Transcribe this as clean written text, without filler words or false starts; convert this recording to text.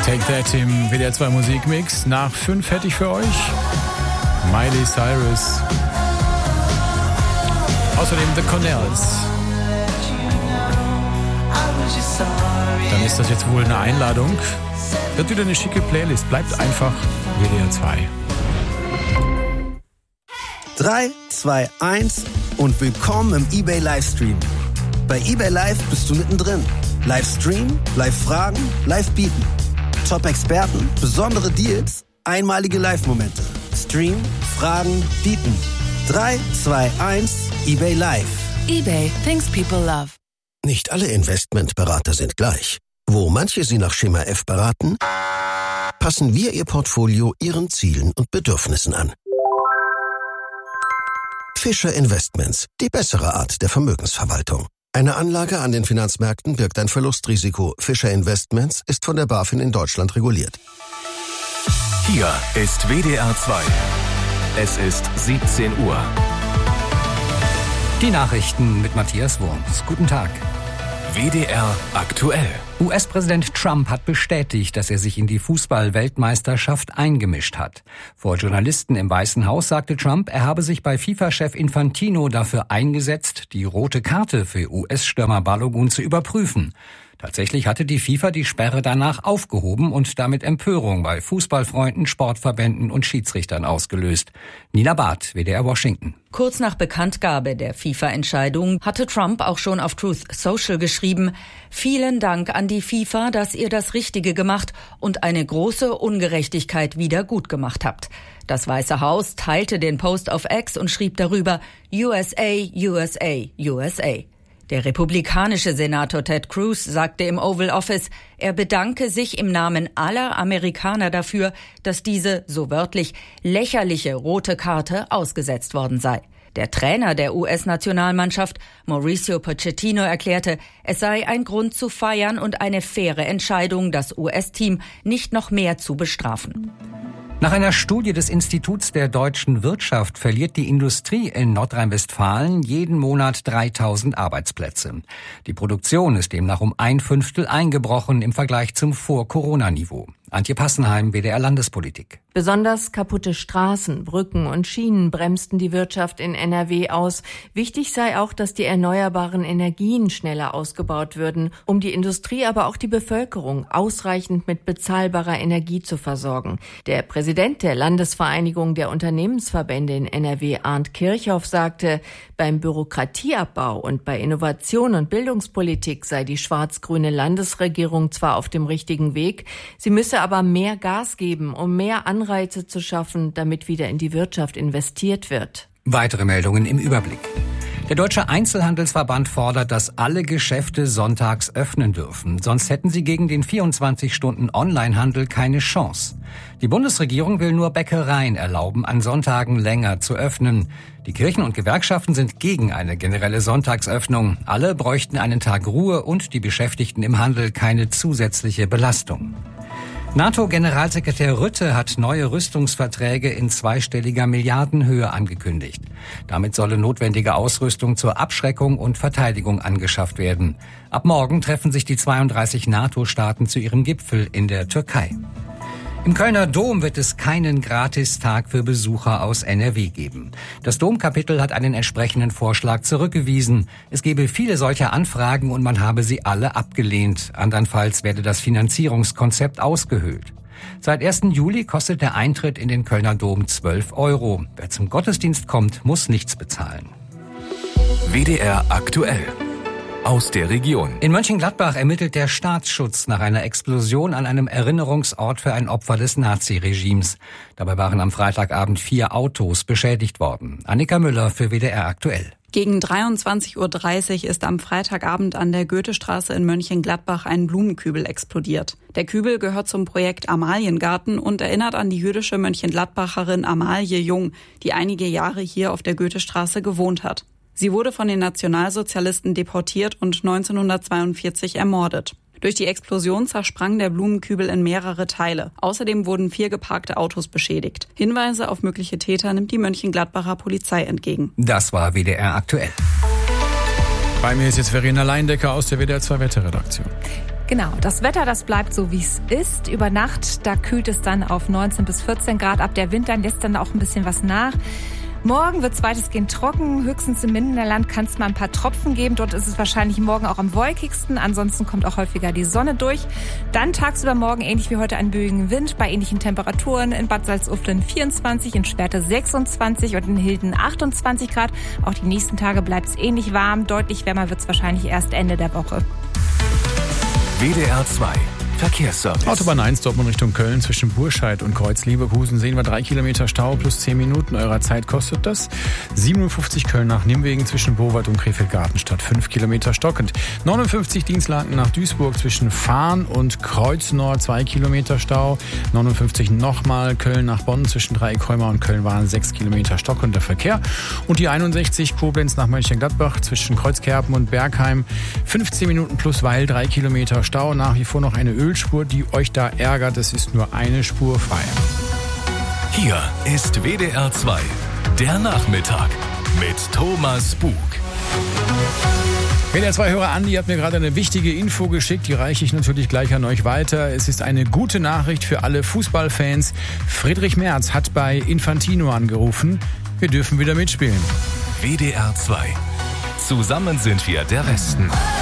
Take That im WDR 2 Musikmix. Nach 5 hätte ich für euch Miley Cyrus. Außerdem The Cornells. Dann ist das jetzt wohl eine Einladung. Wird wieder eine schicke Playlist. Bleibt einfach WDR 2. 3, 2, 1 und willkommen im eBay Livestream. Bei eBay Live bist du mittendrin. Livestream, Live-Fragen, Live-Bieten. Top-Experten, besondere Deals, einmalige Live-Momente. Stream, Fragen, Bieten. 3, 2, 1, eBay Live. eBay, things people love. Nicht alle Investmentberater sind gleich. Wo manche Sie nach Schema F beraten, passen wir Ihr Portfolio Ihren Zielen und Bedürfnissen an. Fischer Investments, die bessere Art der Vermögensverwaltung. Eine Anlage an den Finanzmärkten birgt ein Verlustrisiko. Fischer Investments ist von der BaFin in Deutschland reguliert. Hier ist WDR 2. Es ist 17 Uhr. Die Nachrichten mit Matthias Wurms. Guten Tag. WDR aktuell. US-Präsident Trump hat bestätigt, dass er sich in die Fußball-Weltmeisterschaft eingemischt hat. Vor Journalisten im Weißen Haus sagte Trump, er habe sich bei FIFA-Chef Infantino dafür eingesetzt, die rote Karte für US-Stürmer Balogun zu überprüfen. Tatsächlich hatte die FIFA die Sperre danach aufgehoben und damit Empörung bei Fußballfreunden, Sportverbänden und Schiedsrichtern ausgelöst. Nina Barth, WDR Washington. Kurz nach Bekanntgabe der FIFA-Entscheidung hatte Trump auch schon auf Truth Social geschrieben: Vielen Dank an die FIFA, dass ihr das Richtige gemacht und eine große Ungerechtigkeit wieder gut gemacht habt. Das Weiße Haus teilte den Post auf X und schrieb darüber: USA, USA, USA. Der republikanische Senator Ted Cruz sagte im Oval Office, er bedanke sich im Namen aller Amerikaner dafür, dass diese, so wörtlich, lächerliche rote Karte ausgesetzt worden sei. Der Trainer der US-Nationalmannschaft, Mauricio Pochettino, erklärte, es sei ein Grund zu feiern und eine faire Entscheidung, das US-Team nicht noch mehr zu bestrafen. Nach einer Studie des Instituts der deutschen Wirtschaft verliert die Industrie in Nordrhein-Westfalen jeden Monat 3.000 Arbeitsplätze. Die Produktion ist demnach um 1/5 eingebrochen im Vergleich zum Vor-Corona-Niveau. Antje Passenheim, WDR Landespolitik. Besonders kaputte Straßen, Brücken und Schienen bremsten die Wirtschaft in NRW aus. Wichtig sei auch, dass die erneuerbaren Energien schneller ausgebaut würden, um die Industrie, aber auch die Bevölkerung ausreichend mit bezahlbarer Energie zu versorgen. Der Präsident der Landesvereinigung der Unternehmensverbände in NRW, Arndt Kirchhoff, sagte, beim Bürokratieabbau und bei Innovation und Bildungspolitik sei die schwarz-grüne Landesregierung zwar auf dem richtigen Weg, sie müsse aber mehr Gas geben, um mehr Anreize zu schaffen, damit wieder in die Wirtschaft investiert wird. Weitere Meldungen im Überblick. Der Deutsche Einzelhandelsverband fordert, dass alle Geschäfte sonntags öffnen dürfen. Sonst hätten sie gegen den 24-Stunden-Onlinehandel keine Chance. Die Bundesregierung will nur Bäckereien erlauben, an Sonntagen länger zu öffnen. Die Kirchen und Gewerkschaften sind gegen eine generelle Sonntagsöffnung. Alle bräuchten einen Tag Ruhe und die Beschäftigten im Handel keine zusätzliche Belastung. NATO-Generalsekretär Rutte hat neue Rüstungsverträge in zweistelliger Milliardenhöhe angekündigt. Damit solle notwendige Ausrüstung zur Abschreckung und Verteidigung angeschafft werden. Ab morgen treffen sich die 32 NATO-Staaten zu ihrem Gipfel in der Türkei. Im Kölner Dom wird es keinen Gratistag für Besucher aus NRW geben. Das Domkapitel hat einen entsprechenden Vorschlag zurückgewiesen. Es gebe viele solcher Anfragen und man habe sie alle abgelehnt. Andernfalls werde das Finanzierungskonzept ausgehöhlt. Seit 1. Juli kostet der Eintritt in den Kölner Dom 12 €. Wer zum Gottesdienst kommt, muss nichts bezahlen. WDR aktuell. Aus der Region. In Mönchengladbach ermittelt der Staatsschutz nach einer Explosion an einem Erinnerungsort für ein Opfer des Naziregimes. Dabei waren am Freitagabend 4 Autos beschädigt worden. Annika Müller für WDR aktuell. Gegen 23:30 Uhr ist am Freitagabend an der Goethestraße in Mönchengladbach ein Blumenkübel explodiert. Der Kübel gehört zum Projekt Amaliengarten und erinnert an die jüdische Mönchengladbacherin Amalie Jung, die einige Jahre hier auf der Goethestraße gewohnt hat. Sie wurde von den Nationalsozialisten deportiert und 1942 ermordet. Durch die Explosion zersprang der Blumenkübel in mehrere Teile. Außerdem wurden 4 geparkte Autos beschädigt. Hinweise auf mögliche Täter nimmt die Mönchengladbacher Polizei entgegen. Das war WDR aktuell. Bei mir ist jetzt Verena Leindecker aus der WDR 2 Wetterredaktion. Genau, das Wetter, das bleibt so, wie es ist. Über Nacht, da kühlt es dann auf 19 bis 14 Grad ab. Der Wind dann lässt dann auch ein bisschen was nach. Morgen wird es weitestgehend trocken. Höchstens im Mindenland kann es mal ein paar Tropfen geben. Dort ist es wahrscheinlich morgen auch am wolkigsten. Ansonsten kommt auch häufiger die Sonne durch. Dann tagsüber morgen ähnlich wie heute ein böigen Wind bei ähnlichen Temperaturen. In Bad Salzuflen 24, in Schwerte 26 und in Hilden 28 Grad. Auch die nächsten Tage bleibt es ähnlich warm. Deutlich wärmer wird es wahrscheinlich erst Ende der Woche. WDR 2 Verkehrsservice. Autobahn 1 Dortmund Richtung Köln zwischen Burscheid und Kreuz-Leverkusen sehen wir 3 Kilometer Stau plus 10 Minuten. Eurer Zeit kostet das 57 Köln nach Nimwegen zwischen Bowald und Krefeld-Gartenstadt 5 Kilometer stockend. 59 Dienstlaken nach Duisburg zwischen Fahn und Kreuznord 2 Kilometer Stau. 59 nochmal Köln nach Bonn zwischen Dreieckholmer und Köln-Waren 6 Kilometer stockender Verkehr. Und die 61 Koblenz nach Mönchengladbach zwischen Kreuzkerpen und Bergheim 15 Minuten plus Weil 3 Kilometer Stau. Nach wie vor noch eine Ölspur, die euch da ärgert. Es ist nur eine Spur frei. Hier ist WDR 2, der Nachmittag mit Thomas Bug. WDR 2-Hörer Andi hat mir gerade eine wichtige Info geschickt, die reiche ich natürlich gleich an euch weiter. Es ist eine gute Nachricht für alle Fußballfans. Friedrich Merz hat bei Infantino angerufen. Wir dürfen wieder mitspielen. WDR 2. Zusammen sind wir der Westen.